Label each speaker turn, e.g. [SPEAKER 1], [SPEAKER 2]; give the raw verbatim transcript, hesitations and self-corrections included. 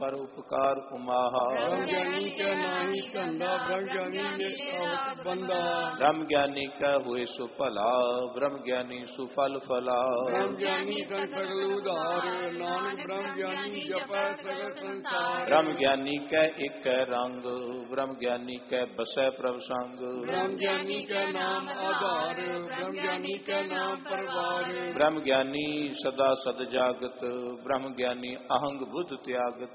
[SPEAKER 1] पर उपकार उमाहा।
[SPEAKER 2] ब्रह्म ज्ञानी का नाही कंधा, ब्रह्म ज्ञानी ने कहत बंदा।
[SPEAKER 1] ब्रह्म ज्ञानी का हुए सुफला, ब्रह्म ज्ञानी सुफल फला।
[SPEAKER 2] ब्रह्म ज्ञानी का सगल उधार, नानक ब्रह्म ज्ञानी जपै सगल संसार।
[SPEAKER 1] ब्रह्म ज्ञानी का एक रंग, ब्रह्म ज्ञानी का बसै प्रभ संग।
[SPEAKER 2] ब्रह्म ज्ञानी का नाम आधार, ब्रह्म ज्ञानी का नाम परवार।
[SPEAKER 1] ब्रह्म ज्ञानी सदा सद जागत, ब्रह्म ज्ञानी अहंग बुद्ध त्यागत।